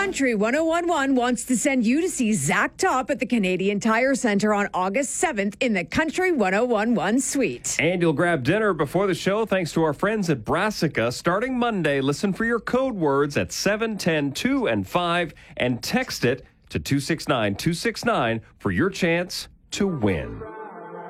Country 1011 wants to send you to see Zach Top at the Canadian Tire Centre on August 7th in the Country 1011 suite. And you'll grab dinner before the show thanks to our friends at Brassica. Starting Monday, listen for your code words at 7, 10, 2, and 5 and text it to 269-269 for your chance to win.